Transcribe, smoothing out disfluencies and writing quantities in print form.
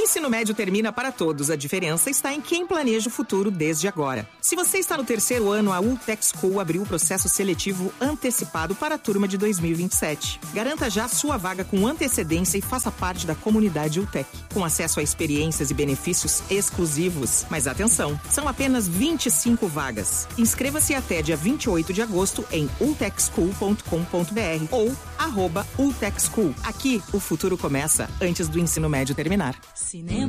ensino médio termina para todos. A diferença está em quem planeja o futuro desde agora. Se você está no terceiro ano, a Ultec School abriu o processo seletivo antecipado para a turma de 2027. Garanta já sua vaga com antecedência e faça parte da comunidade Ultec, com acesso a experiências e benefícios exclusivos. Mas atenção, são apenas 25 vagas. Inscreva-se até dia 28 de agosto em ultecschool.com.br ou @ultecschool. Aqui, o futuro começa antes do ensino médio terminar. Cinema.